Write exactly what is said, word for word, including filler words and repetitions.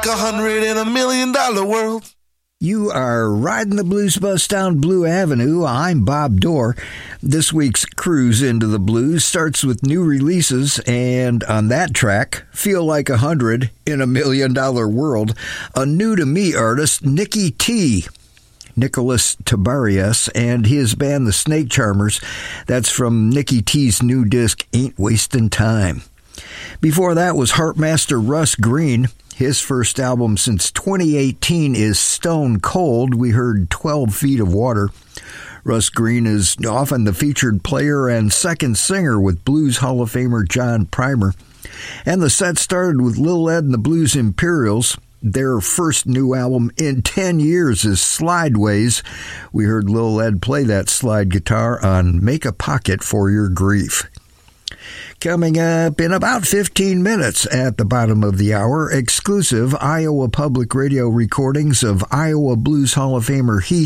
A hundred in a million dollar world. You are riding the blues bus down Blue Avenue. I'm Bob Dorr. This week's cruise into the blues starts with new releases, and on that track, Feel Like a Hundred in a Million Dollar World, a new-to-me artist, Nicky T. Nicholas Tabarias and his band, the Snake Charmers. That's from Nicky T's new disc, Ain't Wastin' Time. Before that was Heartmaster Russ Green. His first album since twenty eighteen is Stone Cold. We heard twelve feet of Water. Russ Green is often the featured player and second singer with Blues Hall of Famer John Primer. And the set started with Lil Ed and the Blues Imperials. Their first new album in ten years is Slideways. We heard Lil Ed play that slide guitar on Make a Pocket for Your Grief. Coming up in about fifteen minutes at the bottom of the hour, exclusive Iowa Public Radio recordings of Iowa Blues Hall of Famer Heath